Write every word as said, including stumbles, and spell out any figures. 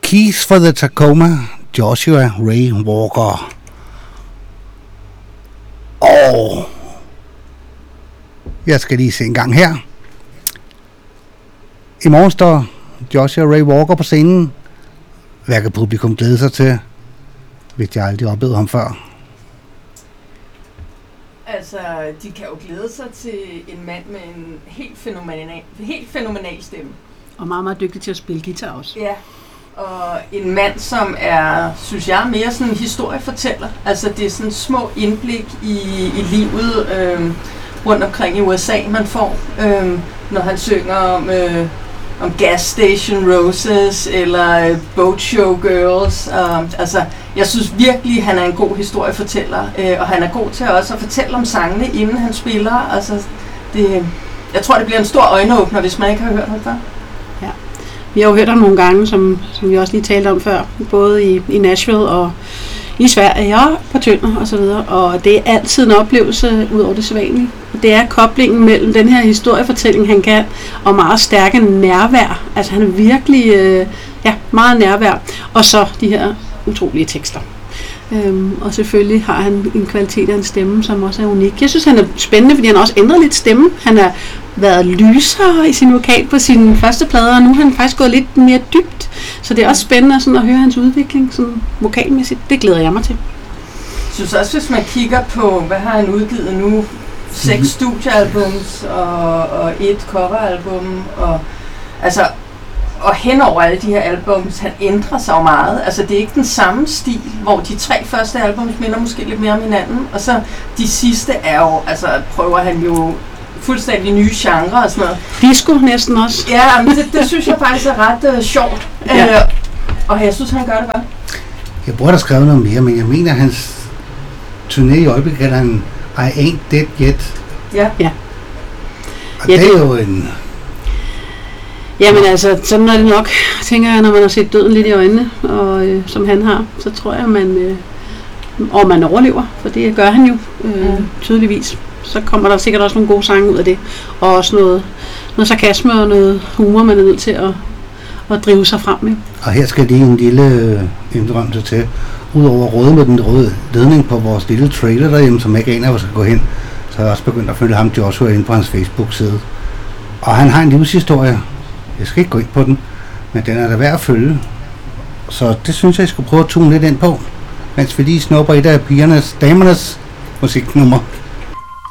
Keys for the Tacoma, Joshua Ray Walker. Og jeg skal lige se en gang her. I morgen står Joshua Ray Walker på scenen. Hvad kan publikum glæde sig til, hvis jeg aldrig oplevede ham før? Altså, de kan jo glæde sig til en mand med en helt fænomenal, helt fænomenal stemme. Og meget, meget dygtig til at spille guitar også. Ja, og en mand, som er, synes jeg, mere sådan en historiefortæller. Altså, det er sådan små indblik i, i livet øh, rundt omkring i U S A, man får, øh, når han synger om... Øh, om Gas Station Roses eller uh, Boat Show Girls. Uh, altså, jeg synes virkelig, han er en god historiefortæller, uh, og han er god til også at fortælle om sangene, inden han spiller. Altså, det, jeg tror, det bliver en stor øjenåbner, hvis man ikke har hørt ham før. Ja. Vi har jo hørt ham nogle gange, som, som vi også lige talte om før, både i, i Nashville og i Sverige og på Tønder og så videre, og det er altid en oplevelse ud over det sædvanlige. Det er koblingen mellem den her historiefortælling, han kan, og meget stærke nærvær. Altså han er virkelig øh, ja, meget nærvær, og så de her utrolige tekster. Øhm, og selvfølgelig har han en kvalitet af en stemme, som også er unik. Jeg synes, han er spændende, fordi han også ændret lidt stemme. Han har været lysere i sin vokal på sine første plader, og nu har han faktisk gået lidt mere dybt. Så det er også spændende sådan at høre hans udvikling sådan vokalmæssigt. Det glæder jeg mig til. Jeg synes også, hvis man kigger på, hvad har han udgivet nu? Seks studiealbums og, og et coveralbum. Og, altså, og hen over alle de her albums, han ændrer sig jo meget. Altså, det er ikke den samme stil, hvor de tre første albums minder måske lidt mere om hinanden. Og så de sidste er jo, altså prøver han jo fuldstændig nye genrer og sådan noget. Disco næsten også. Ja, men det, det synes jeg faktisk er ret uh, sjovt. Ja. Uh, og jeg synes, han gør det godt. Jeg burde have skrevet noget mere, men jeg mener, hans turné i øjeblikket kalder han I Ain't Dead Yet. Ja. Ja. Og ja, det er det... jo en... Jamen altså, sådan er det nok, tænker jeg, når man har set døden lidt i øjnene, og øh, som han har, så tror jeg, man, øh, og man overlever, for det gør han jo øh, mm. tydeligvis. Så kommer der sikkert også nogle gode sange ud af det, og også noget, noget sarkasme og noget humor, man er nødt til at, at drive sig frem med. Og her skal lige en lille indrømmelse til. Udover at råde med den røde ledning på vores lille trailer derhjemme, som jeg ikke aner, hvor skal gå hen, så har jeg også begyndt at følge ham Joshua ind på hans Facebook-side. Og han har en livshistorie. Jeg skal ikke gå ind på den, men den er da værd at følge. Så det synes jeg, jeg skulle prøve at tune lidt ind på, mens vi lige snupper et af pigernes, damernes musiknummer.